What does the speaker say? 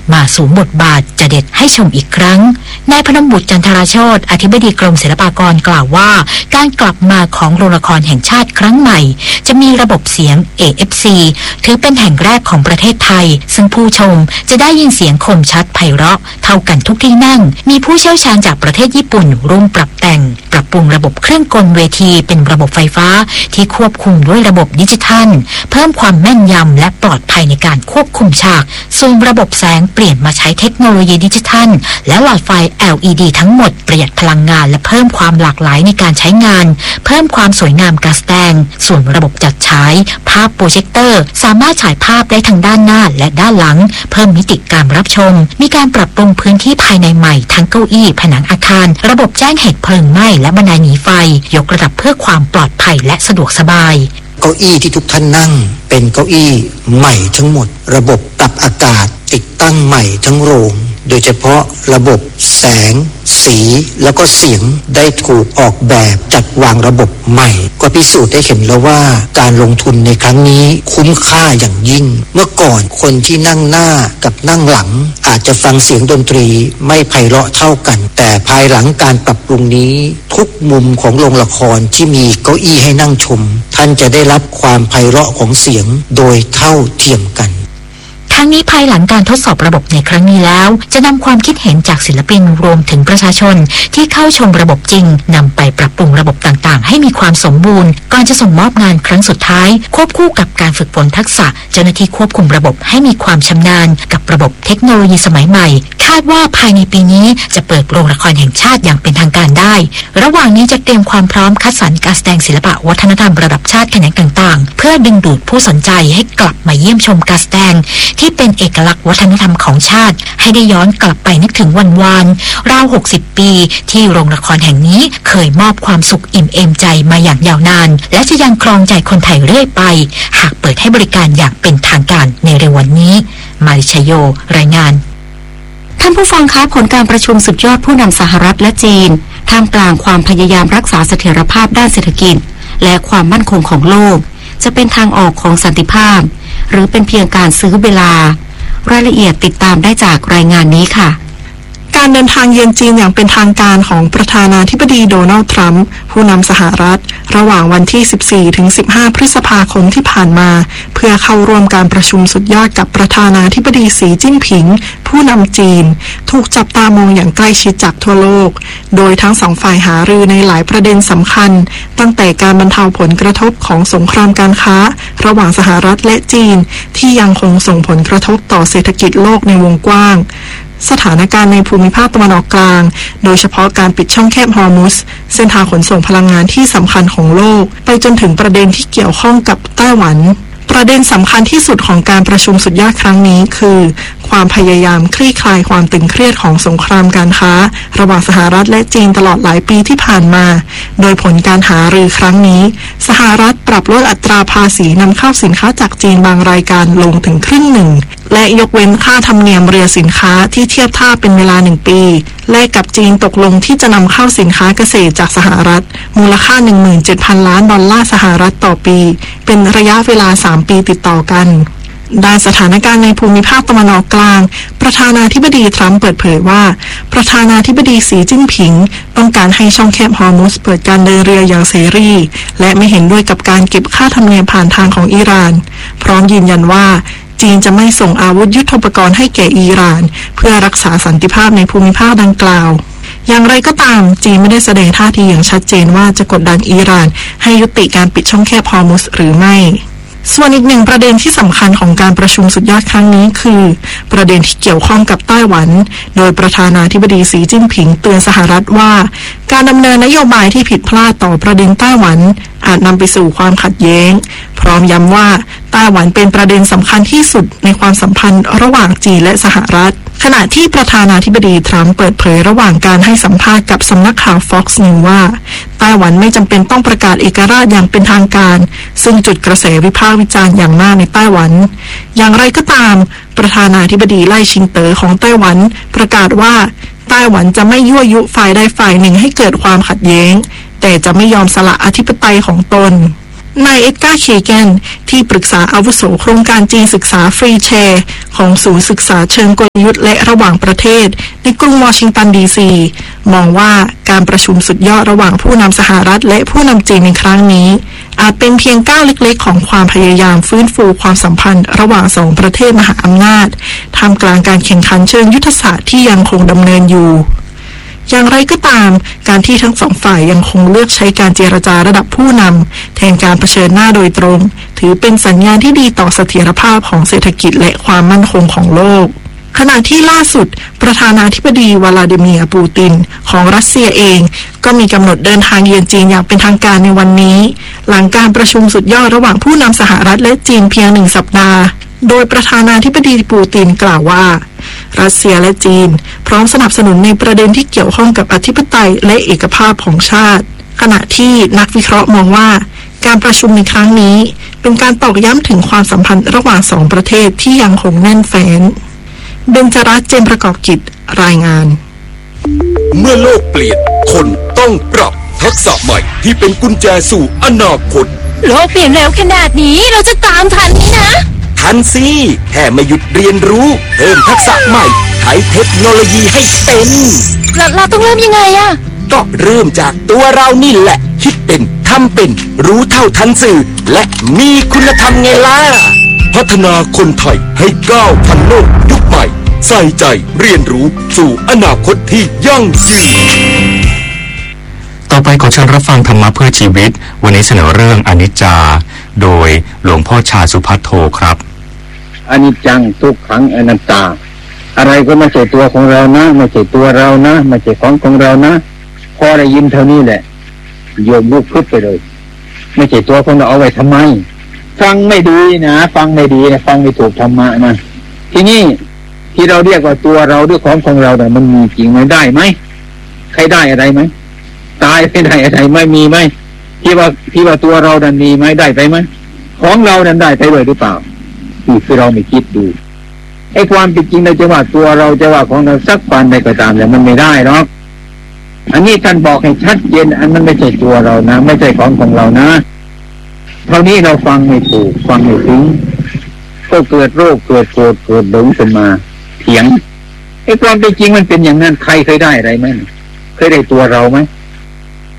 มาสวมบทบาทจะเด็ดให้ชมอีกครั้งนายพนมบุตรจันทราโชติอธิบดีกรมศิลปากรกล่าวว่าการกลับมาของโรงละครแห่งชาติครั้งใหม่จะมีระบบเสียง AFC ถือเป็นแห่งแรกของประเทศไทยซึ่งผู้ชมจะได้ยินเสียงคมชัดไพเราะเท่ากันทุกที่นั่งมีผู้เชี่ยวชาญจากประเทศญี่ปุ่นร่วมปรับแต่งปรับปรุงระบบเครื่องกลเวทีเป็นระบบไฟฟ้าที่ควบคุมด้วยระบบดิจิทัลเพิ่มความแม่นยำและปลอดภัยในการควบคุมฉากส่วนระบบแสงเปลี่ยนมาใช้เทคโนโลยีดิจิทัลและหลอดไฟ LED ทั้งหมดประหยัดพลังงานและเพิ่มความหลากหลายในการใช้งานเพิ่มความสวยงามการแสดงส่วนระบบจัดฉายภาพโปรเจคเตอร์สามารถฉายภาพได้ทั้งด้านหน้าและด้านหลังเพิ่มมิติการรับชมมีการปรับปรุงพื้นที่ภายในใหม่ทั้งเก้าอี้ผนังอาคารระบบแจ้งเหตุเพลิงไหม้และบันไดหนีไฟยกระดับเพื่อความปลอดภัยและสะดวกสบายเก้าอี้ที่ทุกท่านนั่งเป็นเก้าอี้ใหม่ทั้งหมดระบบปรับอากาศติดตั้งใหม่ทั้งโรงโดยเฉพาะระบบแสงสีแล้วก็เสียงได้ถูกออกแบบจัดวางระบบใหม่ก็พิสูจน์ได้เห็นแล้วว่าการลงทุนในครั้งนี้คุ้มค่าอย่างยิ่งเมื่อก่อนคนที่นั่งหน้ากับนั่งหลังอาจจะฟังเสียงดนตรีไม่ไพเราะเท่ากันแต่ภายหลังการปรับปรุงนี้ทุกมุมของโรงละครที่มีเก้าอี้ให้นั่งชมท่านจะได้รับความไพเราะของเสียงโดยเท่าเทียมกันทั้งนี้ภายหลังการทดสอบระบบในครั้งนี้แล้วจะนำความคิดเห็นจากศิลปินรวมถึงประชาชนที่เข้าชมระบบจริงนำไปปรับปรุงระบบต่างๆให้มีความสมบูรณ์ก่อนจะส่งมอบงานครั้งสุดท้ายควบคู่กับการฝึกฝนทักษะเจ้าหน้าที่ควบคุมระบบให้มีความชำนาญกับระบบเทคโนโลยีสมัยใหม่คาดว่าภายในปีนี้จะเปิดโรงละครแห่งชาติอย่างเป็นทางการได้ระหว่างนี้จะเตรียมความพร้อมคัดสรรการแสดงศิลปะวัฒนธรรมระดับชาติแขนงต่างๆเพื่อดึงดูดผู้สนใจให้กลับมาเยี่ยมชมการแสดงที่เป็นเอกลักษณ์วัฒนธรรมของชาติให้ได้ย้อนกลับไปนึกถึงวันวานราว60 ปีที่โรงละครแห่งนี้เคยมอบความสุขอิ่มเอมใจมาอย่างยาวนานและจะยังครองใจคนไทยเรื่อยไปหากเปิดให้บริการอย่างเป็นทางการในเร็ววันนี้มาริชโยรายงานท่านผู้ฟังคะผลการประชุมสุดยอดผู้นำสหรัฐและจีนท่ามกลางความพยายามรักษาเสถียรภาพด้านเศรษฐกิจและความมั่นคงของโลกจะเป็นทางออกของสันติภาพหรือเป็นเพียงการซื้อเวลารายละเอียดติดตามได้จากรายงานนี้ค่ะการเดินทางเยือนจีนอย่างเป็นทางการของประธานาธิบดีโดนัลด์ทรัมป์ผู้นำสหรัฐระหว่างวันที่ 14 ถึง 15 พฤษภาคมที่ผ่านมาเพื่อเข้าร่วมการประชุมสุดยอดกับประธานาธิบดีสีจิ้นผิงผู้นำจีนถูกจับตามองอย่างใกล้ชิดจากทั่วโลกโดยทั้งสองฝ่ายหารือในหลายประเด็นสำคัญตั้งแต่การบรรเทาผลกระทบของสงครามการค้าระหว่างสหรัฐและจีนที่ยังคงส่งผลกระทบต่อเศรษฐกิจโลกในวงกว้างสถานการณ์ในภูมิภาคตะวันออกกลางโดยเฉพาะการปิดช่องแคบฮอร์มุสเส้นทางขนส่งพลังงานที่สำคัญของโลกไปจนถึงประเด็นที่เกี่ยวข้องกับไต้หวันประเด็นสำคัญที่สุดของการประชุมสุดยอดครั้งนี้คือความพยายามคลี่คลายความตึงเครียดของสงครามการค้าระหว่างสหรัฐและจีนตลอดหลายปีที่ผ่านมาโดยผลการหารือครั้งนี้สหรัฐปรับลดอัตราภาษีนำเข้าสินค้าจากจีนบางรายการลงถึงครึ่งหนึ่งและยกเว้นค่าธรรมเนียมเรือสินค้าที่เทียบท่าเป็นเวลา1 ปีแลกกับจีนตกลงที่จะนำเข้าสินค้าเกษตรจากสหรัฐมูลค่า 17,000 ล้านดอลลาร์สหรัฐต่อปีเป็นระยะเวลา3 ปีติดต่อกันด้านสถานการณ์ในภูมิภาคตะวันออกกลางประธานาธิบดีทรัมป์เปิดเผยว่าประธานาธิบดีสีจิ้นผิงต้องการให้ช่องแคบฮอร์มุสเปิดการเดินเรืออย่างเสรีและไม่เห็นด้วยกับการเก็บค่าธรรมเนียมผ่านทางของอิหร่านพร้อมยืนยันว่าจีนจะไม่ส่งอาวุธยุทโธปกรณ์ให้แก่อิหร่านเพื่อรักษาสันติภาพในภูมิภาคดังกล่าวอย่างไรก็ตามจีนไม่ได้แสดงท่าทีอย่างชัดเจนว่าจะกดดันอิหร่านให้ยุติการปิดช่องแคบฮอร์มุสหรือไม่ส่วนอีกหนึ่งประเด็นที่สำคัญของการประชุมสุดยอดครั้งนี้คือประเด็นที่เกี่ยวข้องกับไต้หวันโดยประธานาธิบดีสีจิ้นผิงเตือนสหรัฐว่าการดำเนินนโยบายที่ผิดพลาดต่อประเด็นไต้หวันอาจนำไปสู่ความขัดแย้งพร้อมย้ำว่าไต้หวันเป็นประเด็นสำคัญที่สุดในความสัมพันธ์ระหว่างจีนและสหรัฐขณะที่ประธานาธิบดีทรัมป์เปิดเผยระหว่างการให้สัมภาษณ์กับสำนักข่าว Fox News ว่าไต้หวันไม่จำเป็นต้องประกาศเอกราชอย่างเป็นทางการซึ่งจุดกระแสวิพากษ์วิจารณ์อย่างมากในไต้หวันอย่างไรก็ตามประธานาธิบดีไล่ชิงเต๋อของไต้หวันประกาศว่าไต้หวันจะไม่ยั่วยุฝ่ายใดฝ่ายหนึ่งให้เกิดความขัดแย้งแต่จะไม่ยอมสละอธิปไตยของตนนายเอ็ดการ์ เคแกนที่ปรึกษาอาวุโสโครงการจีนศึกษาฟรีแชร์ของศูนย์ศึกษาเชิงกลยุทธ์และระหว่างประเทศในกรุงวอชิงตันดีซีมองว่าการประชุมสุดยอดระหว่างผู้นำสหรัฐและผู้นำจีนในครั้งนี้อาจเป็นเพียงก้าวเล็กๆของความพยายามฟื้นฟูความสัมพันธ์ระหว่างสองประเทศมหาอำนาจท่ามกลางการแข่งขันเชิงยุทธศาสตร์ที่ยังคงดำเนินอยู่อย่างไรก็ตามการที่ทั้งสองฝ่ายยังคงเลือกใช้การเจรจาระดับผู้นำแทนการเผชิญหน้าโดยตรงถือเป็นสัญญาณที่ดีต่อเสถียรภาพของเศรษฐกิจและความมั่นคงของโลกขณะที่ล่าสุดประธานาธิบดีวลาดิเมียร์ปูตินของรัสเซียเองก็มีกำหนดเดินทางเยือนจีนอย่างเป็นทางการในวันนี้หลังการประชุมสุดยอดระหว่างผู้นำสหรัฐและจีนเพียง1 สัปดาห์โดยประธานาธิบดีปูตินกล่าวว่ารัสเซียและจีนพร้อมสนับสนุนในประเด็นที่เกี่ยวข้องกับอธิปไตยและเอกภาพของชาติขณะที่นักวิเคราะห์มองว่าการประชุมในครั้งนี้เป็นการตอกย้ำถึงความสัมพันธ์ระหว่างสองประเทศที่ยังคงแน่นแฟ้นเบญจรัตน์ เจมส์ประกอบกิจรายงานเมื่อโลกเปลี่ยนคนต้องปรับทักษะใหม่ที่เป็นกุญแจสู่อนาคตโลกเปลี่ยนเร็วขนาดนี้เราจะตามทันไหมนะทันสิแค่ไม่หยุดเรียนรู้เพิ่มทักษะใหม่ใช้เทคโนโลยีให้เป็นเราต้องเริ่มยังไงอะก็เริ่มจากตัวเรานี่แหละคิดเป็นทำเป็นรู้เท่าทันสื่อและมีคุณธรรมไงล่ะพัฒนาคนไทยให้ก้าวทันโลกยุคใหม่ใส่ใจเรียนรู้สู่อนาคตที่ยั่งยืนต่อไปขอเชิญรับฟังธรรมะเพื่อชีวิตวันนี้เสนอเรื่องอนิจจาโดยหลวงพ่อชาสุภัทโทครับอนิจจังทุกขังอนัตตาอะไรก็ไม่ใช่ตัวของเรานะไม่ใช่ตัวเรานะไม่ใช่ของเรานะพอได้ยินเท่านี้แหละโยมลุกขึ้นไปเลยไม่ใช่ตัวของเราเอาไว้ทำไมฟังไม่ดีนะฟังไม่ดีนะฟังไม่ถูกธรรมะนะทีนี้ที่เราเรียกว่าตัวเราด้วยของเราเนี่ยมันมีจริงไหมได้ไหมใครได้อะไรไหมตายไม่ได้อะไรไม่มีไหมที่ว่าตัวเราดันมีไหมได้ไปไหมของเราดันได้ไปเลยหรือเปล่าคือเราไม่คิดดูไอ้ความเป็นจริงเราจะว่าตัวเราจะว่าของเราสักปานใดก็ตามแต่มันไม่ได้หรอกอันนี้ท่านบอกให้ชัดเจนอันมันไม่ใช่ตัวเรานะไม่ใช่ของเรานะเท่านี้เราฟังไม่ถูกฟังไม่ถึงก็เกิดโรคเกิดโกรธเกิดหลงขึ้นมาเถียงไอ้ความเป็นจริงมันเป็นอย่างนั้นใครเคยได้อะไรไหมเคยได้ตัวเราไหม